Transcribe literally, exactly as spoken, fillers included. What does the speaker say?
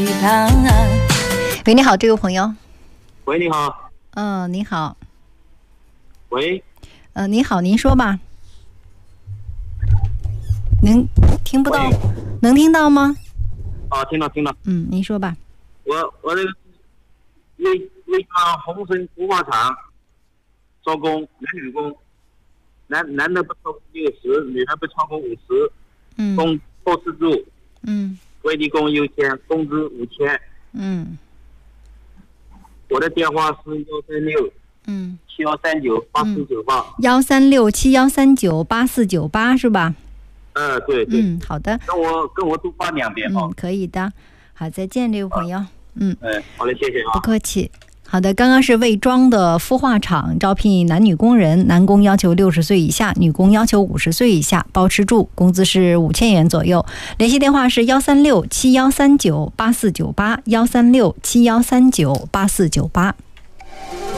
鱼塘。 喂，你好，这位朋友。 喂，你好。 嗯、呃，你好。 喂。 呃，你好，您说吧。您听不到？能听到吗？ 啊，听到听到。 嗯，您说吧。 我我这个为为家红参孵化厂招工，男女工，男男的不超过六十，女的不超过五十。 嗯。 工都自助。 嗯。 外地工优先，工资五千。 嗯。 我的电话是幺三六。 嗯。 七幺三九八四九八。 幺三六七幺三九八四九八是吧？ 呃，对对。 嗯，好的。 跟我跟我多发两遍啊。 嗯，可以的。好，再见，这位朋友。嗯。 哎，好嘞，谢谢啊。 不客气。好的，刚刚是魏庄的孵化厂招聘男女工人，男工要求六十岁以下，女工要求五十岁以下，包吃住，工资是五千元左右。联系电话是幺三六七幺三九八四九八，幺三六七幺三九八四九八。